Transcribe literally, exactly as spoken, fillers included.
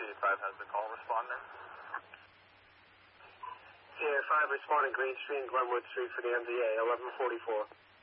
Sierra five has the call responding. Sierra five responding Green Street and Glenwood Street for the M D A, eleven forty-four.